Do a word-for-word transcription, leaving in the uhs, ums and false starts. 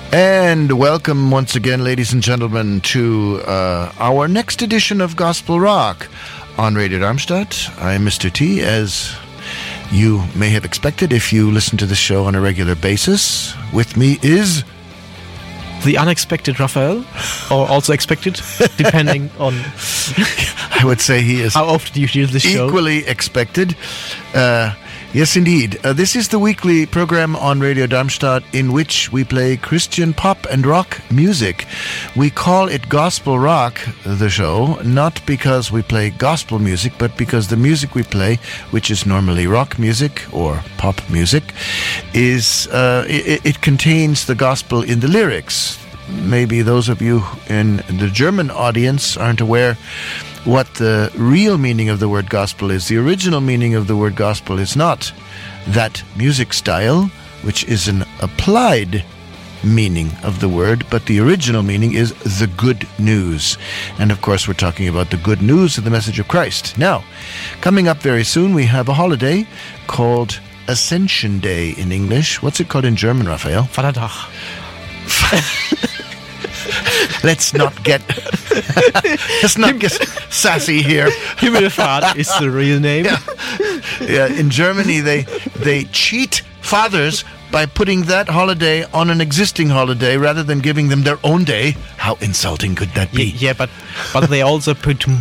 And welcome once again, ladies and gentlemen, to uh, our next edition of Gospel Rock on Radio Darmstadt. I'm Mister T, as you may have expected if you listen to the show on a regular basis. With me is... the unexpected Raphael, or also expected, depending on... I would say he is... how often you do this show. Equally expected. Uh, yes, indeed. Uh, this is the weekly program on Radio Darmstadt in which we play Christian pop and rock music. We call it Gospel Rock, the show, not because we play gospel music, but because the music we play, which is normally rock music or pop music, is uh, it, it contains the gospel in the lyrics. Maybe those of you in the German audience aren't aware what the real meaning of the word gospel is. The original meaning of the word gospel is not that music style, which is an applied meaning of the word, but the original meaning is the good news. And of course, we're talking about the good news of the message of Christ. Now, coming up very soon, we have a holiday called Ascension Day in English. What's it called in German, Raphael? Vatertag. Let's not get let's not get sassy here. Himmelfahrt is the real name. Yeah. Yeah, in Germany they they cheat fathers by putting that holiday on an existing holiday rather than giving them their own day. How insulting could that be? Yeah, yeah, but but they also put